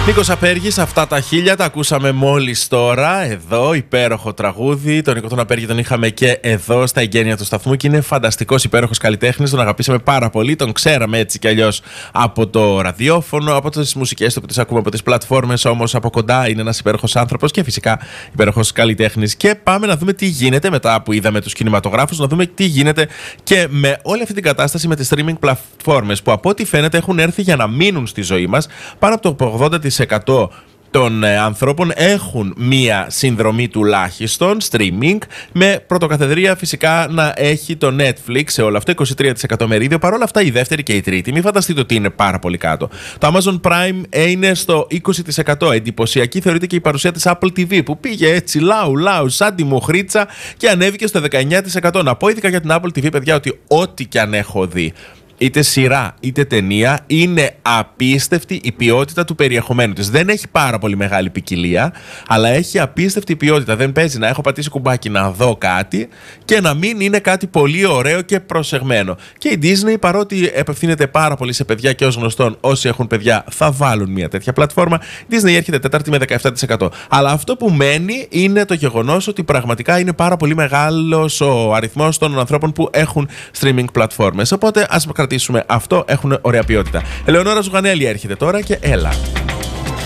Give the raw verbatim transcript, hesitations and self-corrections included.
Νίκος Απέργης, αυτά τα χίλια τα ακούσαμε μόλις τώρα, εδώ, υπέροχο τραγούδι. Τον Νίκο τον Απέργη τον είχαμε και εδώ στα εγγένεια του σταθμού και είναι φανταστικός, υπέροχος καλλιτέχνης. Τον αγαπήσαμε πάρα πολύ, τον ξέραμε έτσι κι αλλιώς από το ραδιόφωνο, από τις μουσικές του που τις ακούμε από τις πλατφόρμες. Όμως από κοντά είναι ένας υπέροχος άνθρωπος και φυσικά υπέροχος καλλιτέχνης. Και πάμε να δούμε τι γίνεται μετά που είδαμε τους κινηματογράφους, να δούμε τι γίνεται και με όλη αυτή την κατάσταση με τις streaming πλατφόρμες που από ό,τι φαίνεται έχουν έρθει για να μείνουν στη ζωή μας. Πάνω από το ογδόντα τοις εκατό των ε, ανθρώπων έχουν μία συνδρομή τουλάχιστον streaming, με πρωτοκαθεδρία φυσικά να έχει το Netflix σε όλο αυτό, είκοσι τρία τοις εκατό μερίδιο. Παρ' όλα αυτά η δεύτερη και η τρίτη, μην φανταστείτε ότι είναι πάρα πολύ κάτω. Το Amazon Prime είναι στο είκοσι τοις εκατό. Εντυπωσιακή θεωρείται και η παρουσία της Apple τι βι που πήγε έτσι λαου λαου σαν τη μοχρίτσα και ανέβηκε στο δεκαεννιά τοις εκατό. Να πω ειδικά για την Apple τι βι, παιδιά, ότι ό,τι κι αν έχω δει, είτε σειρά είτε ταινία, είναι απίστευτη η ποιότητα του περιεχομένου της. Δεν έχει πάρα πολύ μεγάλη ποικιλία, αλλά έχει απίστευτη ποιότητα. Δεν παίζει να έχω πατήσει κουμπάκι να δω κάτι και να μην είναι κάτι πολύ ωραίο και προσεγμένο. Και η Disney, παρότι απευθύνεται πάρα πολύ σε παιδιά και ως γνωστόν όσοι έχουν παιδιά θα βάλουν μια τέτοια πλατφόρμα, η Disney έρχεται τέταρτη με δεκαεπτά τοις εκατό. Αλλά αυτό που μένει είναι το γεγονός ότι πραγματικά είναι πάρα πολύ μεγάλος ο αριθμός των ανθρώπων που έχουν streaming πλατφόρμες. Οπότε ας κρατήσουμε αυτό, έχουν ωραία ποιότητα. Ελεονόρα Ζουγανέλη έρχεται τώρα και έλα.